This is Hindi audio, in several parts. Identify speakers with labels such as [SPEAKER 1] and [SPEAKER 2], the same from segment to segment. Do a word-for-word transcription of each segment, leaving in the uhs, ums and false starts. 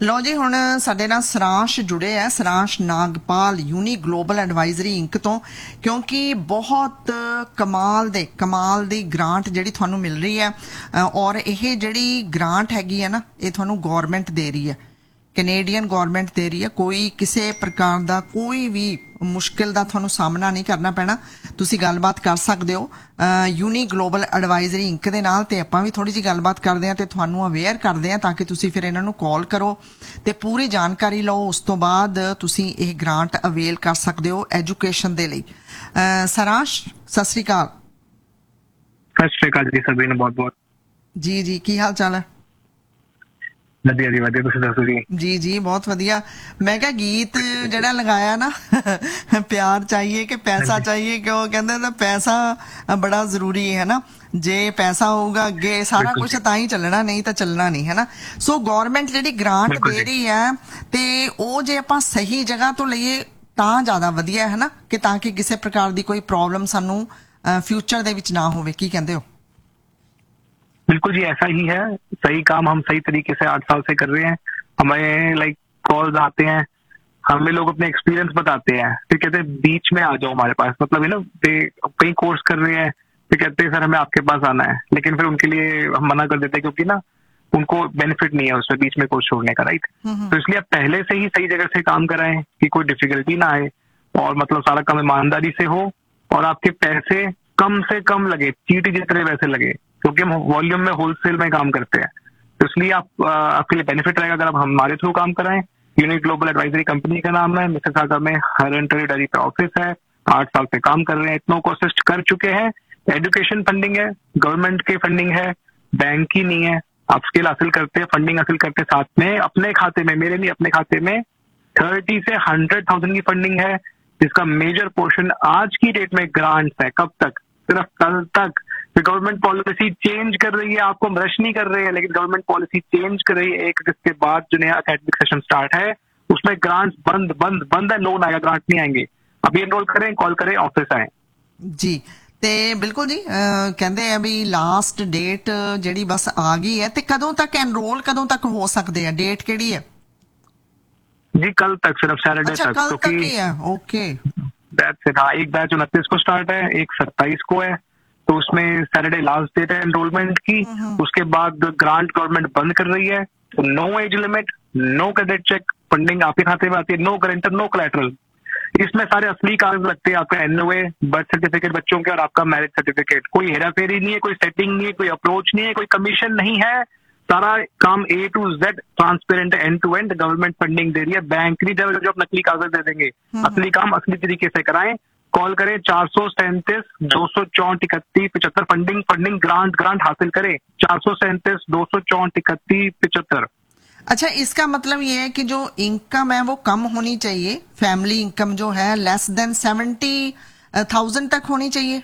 [SPEAKER 1] लो जी हुण साडे नाल सरांश जुड़े है, Saransh Nagpal uni global advisory ink तो, क्योंकि बहुत कमाल दे कमाल दी ग्रांट जिहड़ी तुहानूं मिल रही है और ये जिहड़ी ग्रांट हैगी है ना, ये तुहानूं गौरमेंट दे रही है, कैनेडियन गौरमेंट दे रही है। कोई किसी प्रकार का कोई भी मुश्किल का तुहानूं सामना नहीं करना पैना, तुसी गलबात कर सकते हो यूनी ग्लोबल एडवाइजरी इंक दे नाल। ते आपां भी थोड़ी जी गलबात करदे हां ते तुहानूं अवेयर करदे हां ताकि तुसी फिर इन्हां नूं कॉल करो ते पूरी जानकारी लो, उस तो बाद तुसी इह ग्रांट अवेल कर सकते हो एजुकेशन दे लई। सरांश सत श्री अकाल।
[SPEAKER 2] सत श्री अकाल जी सभी ने बहुत बहुत।
[SPEAKER 1] जी जी की हाल चाल है?
[SPEAKER 2] वधिया जी वधिया, तुसीं दसो जी।
[SPEAKER 1] जी जी बहुत वधिया। मैं क्या गीत जड़ा लगाया ना प्यार चाहिए कि पैसा चाहिए, क्यों कहते ना पैसा बड़ा जरूरी है ना, जे पैसा होगा अगे सारा कुछ तां ही चलना, नहीं तो चलना नहीं है ना। सो गौरमेंट जिहड़ी ग्रांट दे रही है ते ओ जे आपां सही जगह तो लईए तां ज्यादा वधिया है ना, कि ताकि किसी प्रकार की कोई प्रॉब्लम सानू फ्यूचर दे विच ना होवे। की कहंदे हो?
[SPEAKER 2] बिल्कुल जी ऐसा ही है, सही काम हम सही तरीके से आठ साल से कर रहे हैं। हमें लाइक कॉल्स आते हैं, हमें लोग अपने एक्सपीरियंस बताते हैं, फिर कहते हैं बीच में आ जाओ हमारे पास, मतलब है ना कई कोर्स कर रहे हैं, फिर कहते हैं सर हमें आपके पास आना है, लेकिन फिर उनके लिए हम मना कर देते हैं क्योंकि ना उनको बेनिफिट नहीं है उसमें बीच में कोर्स छोड़ने का, राइट। तो इसलिए आप पहले से ही सही जगह से काम कराएं कि कोई डिफिकल्टी ना आए और मतलब सारा काम ईमानदारी से हो और आपके पैसे कम से कम लगे, चीटी जितने पैसे लगे, क्योंकि हम वॉल्यूम में होलसेल में काम करते हैं। तो इसलिए आप आपके लिए बेनिफिट रहेगा अगर आप हमारे थ्रू काम कराएं। यूनिक ग्लोबल एडवाइजरी कंपनी का नाम है, मिसिसागा में हरंटरी डेयरी का ऑफिस है, आठ साल से काम कर रहे हैं, इतनों को असिस्ट कर चुके हैं। एजुकेशन फंडिंग है, गवर्नमेंट की फंडिंग है, बैंक की नहीं है। आप स्किल हासिल करते हैं, फंडिंग हासिल करते हैं, साथ में अपने खाते में, मेरे लिए अपने खाते में थर्टी से हंड्रेड थाउजेंड की फंडिंग है, जिसका मेजर पोर्शन आज की डेट में ग्रांट्स है। कब तक? सिर्फ कल तक। गवर्नमेंट पॉलिसी चेंज कर रही है, आपको हम रश नहीं कर रहे हैं, लेकिन गवर्नमेंट पॉलिसी चेंज कर रही है। एक अगस्त के बाद जो नया एकेडमिक सेशन स्टार्ट है उसमें ग्रांट्स बंद बंद बंद है, लोन आएगा, ग्रांट नहीं आएंगे। अभी एनरोल करें, कॉल करें, ऑफिस आए
[SPEAKER 1] जी। ते बिल्कुल जी कहते हैं भी लास्ट डेट जेडी बस आ गई है, ते कदों तक एनरोल कदों तक हो सकते हैं? डेट केड़ी है
[SPEAKER 2] जी? कल तक, सिर्फ सैटरडे
[SPEAKER 1] अच्छा,
[SPEAKER 2] तक।
[SPEAKER 1] कल
[SPEAKER 2] तो
[SPEAKER 1] तक ही है, ओके।
[SPEAKER 2] That's it. हाँ, एक बैच उनतीस को स्टार्ट है, एक सत्ताईस को है, तो उसमें सैटरडे लास्ट डेट है एनरोलमेंट की। उसके बाद ग्रांट गवर्नमेंट बंद कर रही है, तो no age limit, no credit check, funding आपके खाते में आती है, नो गारंटर, नो कोलैटरल। इसमें सारे असली कागज लगते हैं, आपका एनओए, बर्थ सर्टिफिकेट बच्चों के और आपका मैरिज सर्टिफिकेट। कोई हेराफेरी नहीं है, कोई सेटिंग नहीं है, कोई अप्रोच नहीं है, कोई कमीशन नहीं है। सारा काम ए to Z transparent, and to and. Government funding दे रही है, बैंक नहीं दे, जो आप नकली कागज दे देंगे। असली काम असली तरीके से कराएं। कॉल करें चार सौ सैंतीस दो सौ चौंठ इकतीस पिछहत्तर। फंडिंग फंडिंग ग्रांट ग्रांट हासिल करें, चार सौ सैंतीस दो सौ चौंठ इकतीस पिछहत्तर।
[SPEAKER 1] अच्छा, इसका मतलब ये है कि जो इनकम है वो कम होनी चाहिए, फैमिली इनकम जो है लेस देन सेवेंटी थाउजेंड तक होनी चाहिए।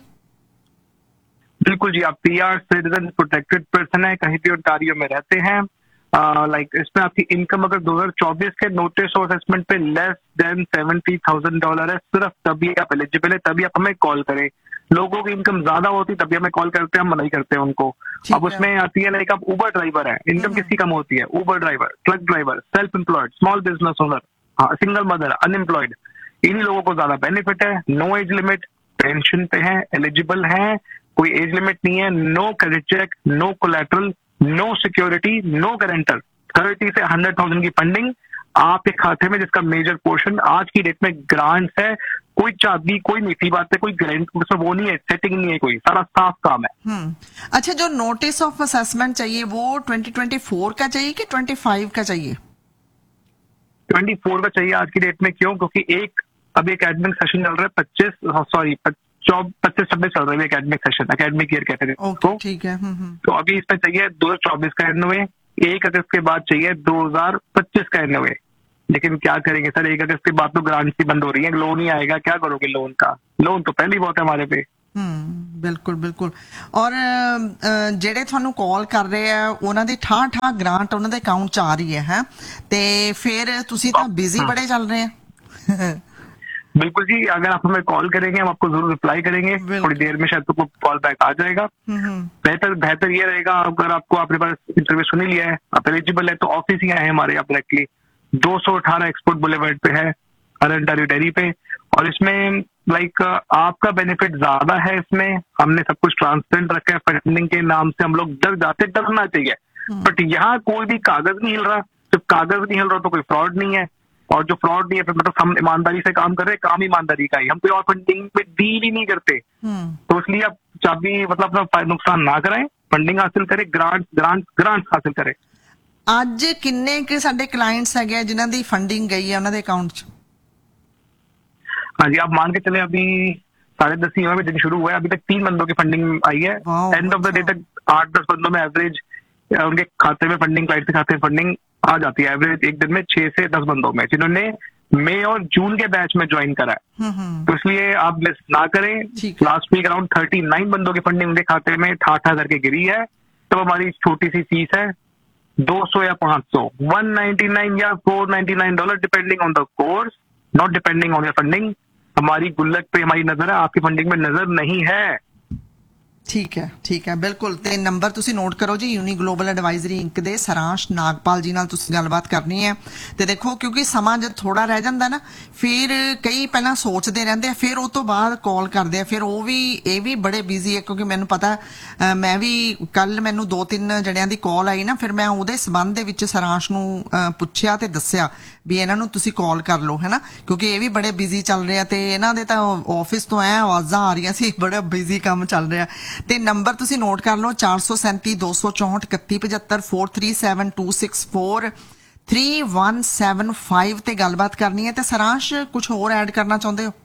[SPEAKER 2] बिल्कुल जी, आप पीआर सिटीजन प्रोटेक्टेड पर्सन है, कहीं भी ओंटारियो में रहते हैं, लाइक uh, like, इसमें आपकी इनकम अगर दो हज़ार चौबीस के नोटिस और असेसमेंट पे less than seventy thousand dollar है, सिर्फ तभी आप एलिजिबल है, तभी आप हमें कॉल करें। लोगों की इनकम ज्यादा होती तभी हमें कॉल करते हैं, हम मना ही करते हैं उनको। अब उसमें आती है लाइक आप उबर ड्राइवर है, इनकम किसकी कम होती है? उबर driver, truck driver, self employed, small business owner, हाँ, सिंगल मदर, अनएम्प्लॉयड, इन्हीं लोगों को ज्यादा बेनिफिट है। नो एज लिमिट, पेंशन पे है, एलिजिबल है, कोई एज लिमिट नहीं है, no credit check, no collateral, no security, no guarantor. Thirty से हंड्रेड थाउजेंड की फंडिंग आपके खाते में, जिसका मेजर पोर्शन आज की डेट में ग्रांट्स है। कोई चाबी, कोई मीठी बात है, कोई गारंटी मतलब वो नहीं है, सेटिंग नहीं है, कोई सारा साफ काम है।
[SPEAKER 1] हम्म अच्छा, जो नोटिस ऑफ असेसमेंट चाहिए वो ट्वेंटी ट्वेंटी फोर का चाहिए कि ट्वेंटी फाइव का चाहिए?
[SPEAKER 2] ट्वेंटी फोर का चाहिए आज की डेट में। क्यों? क्योंकि एक अभी एकेडमिक सेशन चल रहा है, पच्चीस सॉरी पच्चीस छब्बीस चल रहा है एकेडमिक सेशन, एकेडमिक ईयर कहते हैं
[SPEAKER 1] उसको, ठीक है।
[SPEAKER 2] तो अभी इसमें चाहिए दो हजार चौबीस का एनओए, एक अगस्त के बाद चाहिए दो हजार पच्चीस का एनओए। लेकिन क्या करेंगे सर, एक अगस्त के बाद तो ग्रांट ही बंद हो रही है, लोन ही आएगा, क्या करोगे लोन का? लोन तो पहली बहुत है हमारे पे।
[SPEAKER 1] हम्म बिल्कुल बिल्कुल। और ਜਿਹੜੇ ਤੁਹਾਨੂੰ ਕਾਲ ਕਰ ਰਹੇ ਆ ਉਹਨਾਂ ਦੀ ਠਾਂ ਠਾਂ ਗ੍ਰਾਂਟ ਉਹਨਾਂ ਦੇ ਅਕਾਊਂਟ ਚ ਆ ਰਹੀ ਹੈ ਹੈ ਤੇ ਫਿਰ ਤੁਸੀਂ ਤਾਂ ਬਿਜ਼ੀ ਬੜੇ ਚੱਲ ਰਹੇ ਆ।
[SPEAKER 2] बिल्कुल जी, अगर आप हमें कॉल करेंगे हम आपको जरूर रिप्लाई करेंगे,
[SPEAKER 1] बिल्कुल।
[SPEAKER 2] थोड़ी देर में शायद तो कॉल बैक आ जाएगा।
[SPEAKER 1] हम्म,
[SPEAKER 2] बेहतर बेहतर ये रहेगा, अगर आपको आपने पास इंटरव्यू सुन ही लिया है, आप एलिजिबल है, तो ऑफिस ही आए हमारे यहाँ डायरेक्टली, दो सौ अठारह एक्सपोर्ट बुलेवर्ड पे है, अरेंटारी डेरी पे। और इसमें लाइक आपका बेनिफिट ज्यादा है, इसमें हमने सब कुछ ट्रांसपेरेंट रखा है। फंडिंग के नाम से हम लोग डर जाते, डरना चाहिए, बट यहाँ कोई भी कागज नहीं हिल रहा। जब कागज नहीं हिल रहा तो कोई फ्रॉड नहीं है, और जो फ्रॉड नहीं है फिर मतलब हम ईमानदारी से काम कर रहे हैं, काम ईमानदारी का ही, हम कोई और फंडिंग में डील ही नहीं करते।
[SPEAKER 1] हम्म।
[SPEAKER 2] तो इसलिए आप चाबी मतलब अपना नुकसान ना कराएं, फंडिंग हासिल करें, ग्रांट ग्रांट ग्रांट हासिल करें।
[SPEAKER 1] ਅੱਜ ਕਿੰਨੇ ਕਿ ਸਾਡੇ ਕਲਾਇंट्स ਹੈਗੇ ਆ ਜਿਨ੍ਹਾਂ ਦੀ ਫੰਡਿੰਗ गई है ਉਹਨਾਂ ਦੇ ਅਕਾਊਂਟ 'ਚ?
[SPEAKER 2] हाँ जी, आप मान के चले अभी साढ़े दस ही हुए, दिन शुरू हुआ है, अभी तक तीन बंदों की फंडिंग आई है।
[SPEAKER 1] वाह,
[SPEAKER 2] एंड ऑफ द डे तक आठ दस बंदों में एवरेज उनके खाते में फंडिंग, क्लाइंट के खाते में फंडिंग आ जाती है एवरेज एक दिन में छह से दस बंदों में, जिन्होंने मई और जून के बैच में ज्वाइन करा है।
[SPEAKER 1] हम्म, हम्म।
[SPEAKER 2] तो इसलिए आप मिस ना करें।
[SPEAKER 1] ठीक है।
[SPEAKER 2] Last week around thirty nine बंदों की फंडिंग उनके खाते में ठा ठा करके गिरी है। तो हमारी छोटी सी फीस है दो सौ या पांच सौ, वन नाइनटी नाइन या four ninety nine dollar depending on the course, not depending on your funding. हमारी गुल्लक पे हमारी नजर है, आपकी फंडिंग में नजर नहीं है।
[SPEAKER 1] ਠੀਕ ਹੈ ਠੀਕ ਹੈ ਬਿਲਕੁਲ। ਤੇ ਨੰਬਰ ਤੁਸੀਂ ਨੋਟ ਕਰੋ ਜੀ, ਯੂਨੀ ਗਲੋਬਲ ਐਡਵਾਈਜ਼ਰੀ ਇੰਕ ਦੇ ਸਰਾਂਸ਼ ਨਾਗਪਾਲ ਜੀ ਨਾਲ ਤੁਸੀਂ ਗੱਲਬਾਤ ਕਰਨੀ ਹੈ। ਤੇ ਦੇਖੋ ਕਿਉਂਕਿ ਸਮਾਂ ਜਦ ਥੋੜਾ ਰਹਿ ਜਾਂਦਾ ਨਾ, ਫਿਰ ਕਈ ਪਹਿਲਾਂ ਸੋਚਦੇ ਰਹਿੰਦੇ ਆ, ਫਿਰ ਉਹ ਤੋਂ ਬਾਅਦ ਕਾਲ ਕਰਦੇ ਆ, ਫਿਰ ਉਹ ਵੀ ਇਹ ਵੀ ਬੜੇ ਬਿਜ਼ੀ ਹੈ। ਕਿਉਂਕਿ ਮੈਨੂੰ ਪਤਾ, ਅ, ਮੈਂ ਵੀ ਕੱਲ ਮੈਨੂੰ ਦੋ ਤਿੰਨ ਜਣਿਆਂ ਦੀ ਕਾਲ ਆਈ ਨਾ, ਫਿਰ ਮੈਂ ਉਹਦੇ ਸੰਬੰਧ ਦੇ ਵਿੱਚ ਸਰਾਂਸ਼ ਨੂੰ ਅ, ਪੁੱਛਿਆ ਤੇ ਦੱਸਿਆ ਵੀ ਇਹਨਾਂ ਨੂੰ ਤੁਸੀਂ ਕਾਲ ਕਰ ਲਓ, ਹੈ ਨਾ, ਕਿਉਂਕਿ ਇਹ ਵੀ ਬੜੇ ਬਿਜ਼ੀ ਚੱਲ ਰਹੇ ਆ ਤੇ ਇਹਨਾਂ ਦੇ ਤਾਂ ਆਫਿਸ ਤੋਂ ਐ ਆਵਾਜ਼ਾਂ ਆ ਰਹੀਆਂ ਸੀ, ਬੜਾ ਬਿਜ਼ੀ ਕੰਮ ਚੱਲ ਰਿਹਾ। ਤੇ ਨੰਬਰ ਤੁਸੀਂ ਨੋਟ ਕਰ ਲਓ, ਚਾਰ ਸੌ ਸੈਂਤੀ ਦੋ ਸੌ ਚੌਂਹਠ ਇਕੱਤੀ ਪਝੱਤਰ, four three seven two six four three one seven five ਤੇ ਗੱਲਬਾਤ ਕਰਨੀ ਹੈ। ਤੇ ਸਰਾਂਸ਼ ਕੁਝ ਹੋਰ ਐਡ ਕਰਨਾ ਚਾਹੁੰਦੇ ਹੋ?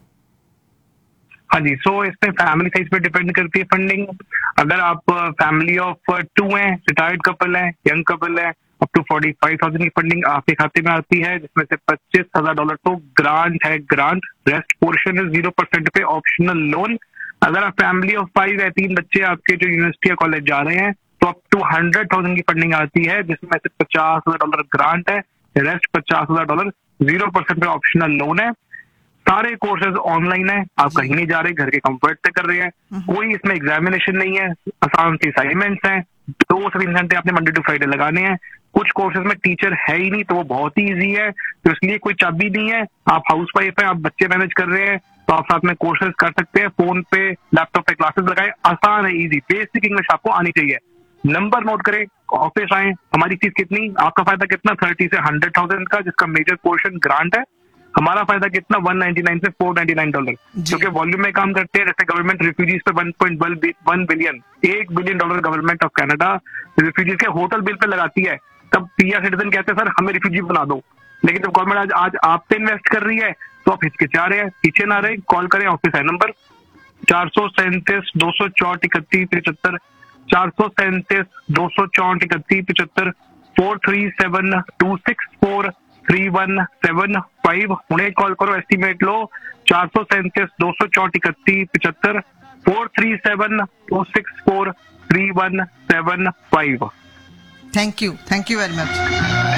[SPEAKER 2] हाँ जी, सो इसमें फैमिली साइज पे डिपेंड करती है फंडिंग। अगर आप फैमिली ऑफ टू हैं, रिटायर्ड कपल है, यंग कपल है, up to forty five thousand की फंडिंग आपके खाते में आती है, जिसमें से पच्चीस हजार डॉलर तो ग्रांट है, ग्रांट। रेस्ट पोर्शन है जीरो परसेंट पे ऑप्शनल लोन। अगर आप फैमिली ऑफ फाइव है, तीन बच्चे आपके जो यूनिवर्सिटी या कॉलेज जा रहे हैं, तो अप टू हंड्रेड थाउजेंड की फंडिंग आती है, जिसमें से पचास हजार डॉलर ग्रांट है, रेस्ट पचास हजार डॉलर जीरो परसेंट पे ऑप्शनल लोन है। सारे कोर्सेज ऑनलाइन है, आप कहीं नहीं जा रहे, घर के कंफर्ट से कर रहे हैं, कोई इसमें एग्जामिनेशन नहीं है, आसान सी असाइनमेंट्स हैं, दो से तीन घंटे आपने मंडे टू फ्राइडे लगाने हैं। कुछ कोर्सेज में टीचर है ही नहीं, तो वो बहुत ही ईजी है, तो इसलिए कोई चाबी नहीं है। आप हाउस वाइफ है, आप बच्चे मैनेज कर रहे हैं, तो आप साथ में कोर्सेज कर सकते हैं, फोन पे लैपटॉप पे क्लासेस लगाए, आसान है, ईजी, बेसिक इंग्लिश आपको आनी चाहिए। नंबर नोट करें, ऑफिस आए, हमारी फीस कितनी, आपका फायदा कितना, थर्टी से हंड्रेड थाउजेंड का, जिसका मेजर पोर्शन ग्रांट है। हमारा फायदा कितना, वन नाइनटी नाइन से फोर नाइनटी नाइन डॉलर, क्योंकि वॉल्यूम में काम करते हैं। जैसे गवर्नमेंट रिफ्यूजीज पे वन पॉइंट वन बिलियन, एक billion dollar government of Canada refugees के होटल बिल पे लगाती है। तब पीआर सिटीजन कहते हैं सर हमें रिफ्यूजी बना दो, लेकिन जब गवर्नमेंट आज आज आप पे इन्वेस्ट कर रही है तो आप हिचकिचा रहे हैं, पीछे ना रहे, कॉल करें, ऑफिस है नंबर चार सौ सैंतीस दो सौ चौंठ इकतीस पिछहत्तर, चार सौ सैंतीस दो सौ चौंठ इकतीस पिछहत्तर, four three seven to six four three one seven five. उन्हें कॉल करो, एस्टिमेट लो, चार सौ सैंतीस दो सौ चौंठ इकतीस पिछहत्तर, four three seven to six four three one seven five.
[SPEAKER 1] Thank you, thank you very much.